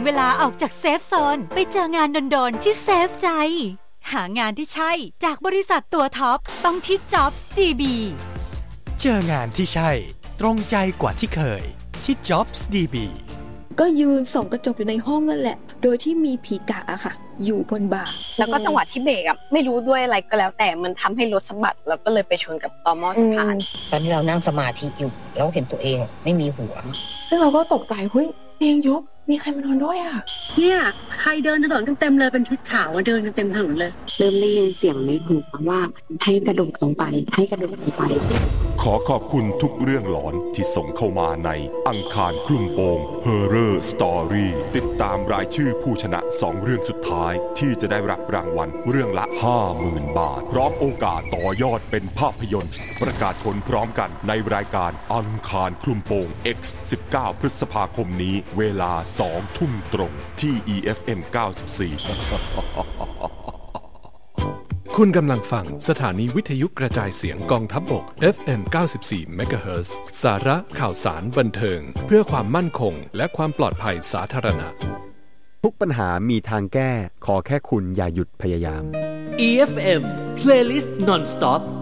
เวลาออกจากเซฟโซนไปเจองานโดนๆที่เซฟใจหางานที่ใช่จากบริษัทตัวท็อปต้องที่ Jobs DB เจองานที่ใช่ตรงใจกว่าที่เคยที่ Jobs DB ก็ยืนส่องกระจกอยู่ในห้องนั่นแหละโดยที่มีผีกะอะค่ะอยู่บนบ่าแล้วก็จังหวะที่เบรกอะไม่รู้ด้วยอะไรก็แล้วแต่มันทำให้รถสะบัดแล้วก็เลยไปชนกับตอหม้อสะพานตอนที่เรานั่งสมาธิอยู่เราเห็นตัวเองไม่มีหัวซึ่งเราก็ตกใจเฮ้ยเตียงยุบมีใครมานอนด้วยอะเนี่ยใครเดินถนนเต็มเลยเป็นชุดขาวเดินกันเต็มถนนเลยเริ่มได้ยินเสียงในหูว่าให้กระโดดลงไปขอขอบคุณทุกเรื่องหลอนที่ส่งเข้ามาในอังคารคลุมโปง Horror Story ติดตามรายชื่อผู้ชนะ2เรื่องสุดท้ายที่จะได้รับรางวัลเรื่องละ 50,000 บาทพร้อมโอกาสต่อยอดเป็นภาพยนตร์ประกาศผลพร้อมกันในรายการอังคารคลุมโปง X 19 พฤษภาคมนี้เวลา 2 ทุ่มตรงที่ EFM 94 คุณกำลังฟังสถานีวิทยุกระจายเสียงกองทัพบก FM 94 MHz สาระข่าวสารบันเทิงเพื่อความมั่นคงและความปลอดภัยสาธารณะทุกปัญหามีทางแก้ขอแค่คุณอย่าหยุดพยายาม EFM Playlist Non-Stop